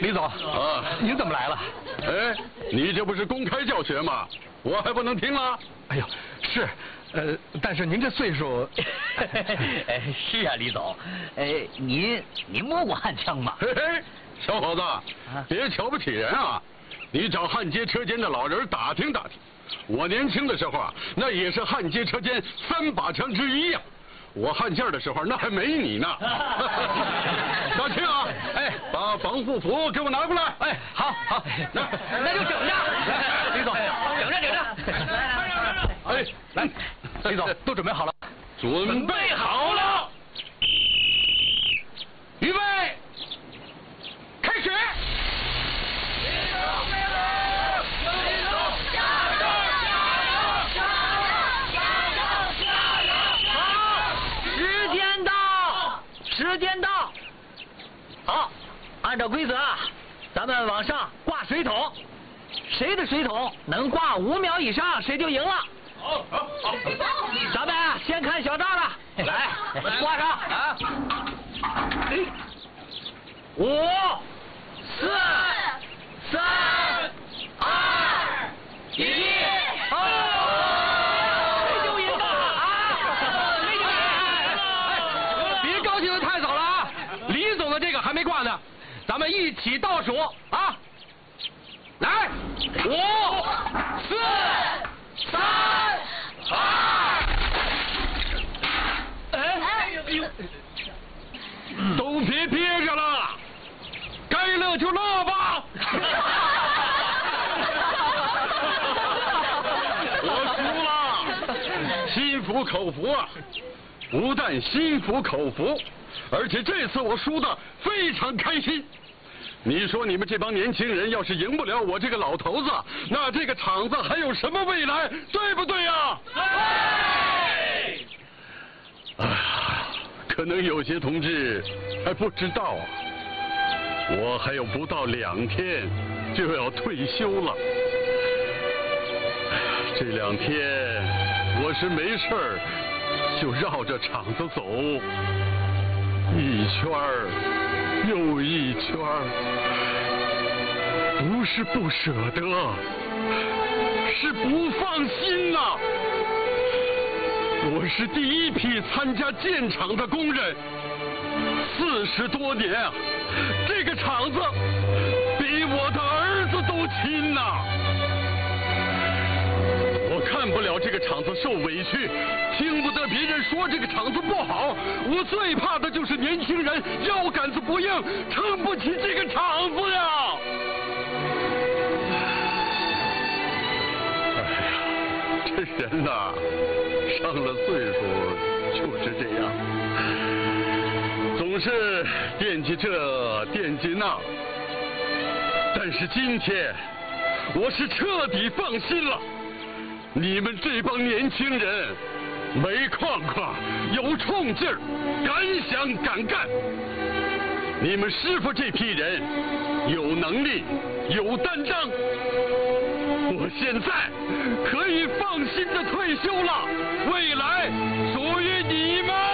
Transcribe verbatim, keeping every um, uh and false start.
李总啊， 您怎么来了？ 哎，你这不是公开教学吗？我还不能听了？ 哎呦，是，呃，但是您这岁数， 哎，是啊，李总，哎，您您摸过汉枪吗？ 嘿嘿，小伙子，别瞧不起人啊！你找焊接车间的老人打听打听，我年轻的时候啊，那也是焊接车间三把枪之一呀、啊。我焊件的时候那还没你呢。小青啊，哎，把防护服给我拿过来。 哎，好，好， 那那就整着。 李总， 整着整着。 哎， 来，李总都准备好了。 准备好了，预备，开始。 时间到，时间到。好，按照规则啊，咱们往上挂水桶，谁的水桶能挂五秒以上，谁就赢了。 好，好，好。 咱们啊，先看小赵的，来，挂上啊。五、四、三、二、一，哦，谁就赢了啊！谁就赢！ 别高兴的太早了啊！李总的这个还没挂呢，咱们一起倒数啊！来，五、四、三、二。哎呦！ 都别憋着了，该乐就乐吧。我输了，心服口服啊！不但心服口服，而且这次我输的非常开心。你说你们这帮年轻人要是赢不了我这个老头子，那这个厂子还有什么未来？对不对呀？对。哎呀，可能有些同志还不知道啊，我还有不到两天就要退休了。这两天我是没事儿就绕着厂子走，一圈儿又一圈儿，不是不舍得，是不放心呐、啊。我是第一批参加建厂的工人，四十多年啊，这个厂子比我的儿子都亲呐、啊。我看不了这个厂子受委屈，听不得别人说这个厂子不好。我最怕的就是年轻人腰杆子不硬，撑不起这个厂子呀。哎呀，这人呐、啊，上了岁数就是这样，总是惦记这惦记那。但是今天我是彻底放心了。你们这帮年轻人没框框，有冲劲儿，敢想敢干。你们师傅这批人有能力，有担当。我现在可以放心的退休了，未来属于你们。